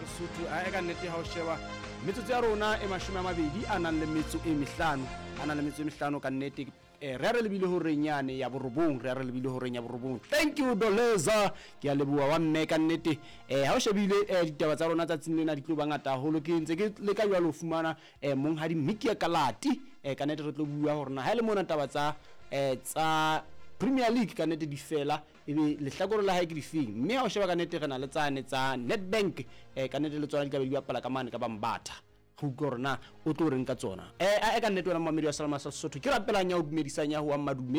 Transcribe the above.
Sesotho a eka nnete ha o sheba metsotso ya rona e 20 a nang le metso e 5 ka nnete re re lebile ho renyane ya borobong thank you Doleza ke a leboha wa mme ka nnete ha o shebile ditaba tsa rona tsa tsinlena di tlo bangata haholo ke ntse ke le ka jwa lo fumana monghadi Mickey ya Kalati ka nnete re tlo bua hore na ha le mona taba tsa Premier League ka nnete di fela ebe lehlakore la hae ke di feng mme ha o sheba ka nnete re na le tsane tsa Nedbank ka nnete le tsona di ka be di bapala ka mane ka Bambatha go korna o tlo reng ka tsona a ka nnete wena mamedi wa Salama Sesotho ke rapelang ya o dumedisanya ho Madume